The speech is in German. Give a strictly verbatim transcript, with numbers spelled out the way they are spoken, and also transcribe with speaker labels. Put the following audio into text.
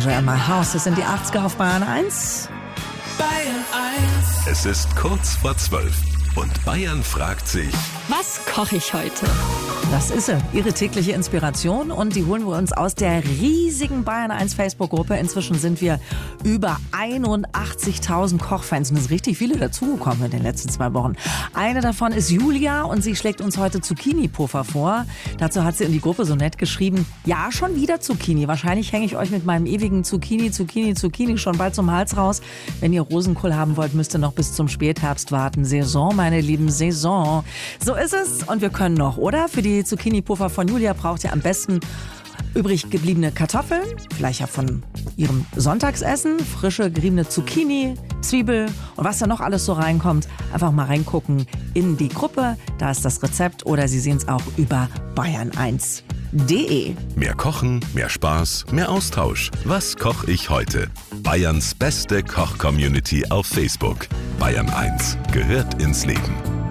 Speaker 1: Stranger in My House. Das sind die achtziger auf Bayern eins.
Speaker 2: Bayern eins.
Speaker 3: Es ist kurz vor zwölf und Bayern fragt sich:
Speaker 4: Was koche ich heute?
Speaker 1: Das ist sie, ihre tägliche Inspiration, und die holen wir uns aus der riesigen Bayern eins Facebook-Gruppe. Inzwischen sind wir über einundachtzigtausend Kochfans und es sind richtig viele dazugekommen in den letzten zwei Wochen. Eine davon ist Julia und sie schlägt uns heute Zucchini-Puffer vor. Dazu hat sie in die Gruppe so nett geschrieben: Ja, schon wieder Zucchini. Wahrscheinlich hänge ich euch mit meinem ewigen Zucchini, Zucchini, Zucchini schon bald zum Hals raus. Wenn ihr Rosenkohl haben wollt, müsst ihr noch bis zum Spätherbst warten. Saison, meine Lieben, Saison. So ist es und wir können noch, oder? Für die Zucchini-Puffer von Julia braucht ihr am besten übrig gebliebene Kartoffeln, vielleicht ja von ihrem Sonntagsessen, frische geriebene Zucchini, Zwiebel und was da noch alles so reinkommt. Einfach mal reingucken in die Gruppe, da ist das Rezept, oder Sie sehen es auch über bayern eins punkt de.
Speaker 3: Mehr Kochen, mehr Spaß, mehr Austausch. Was koche ich heute? Bayerns beste Koch-Community auf Facebook. Bayern eins gehört ins Leben.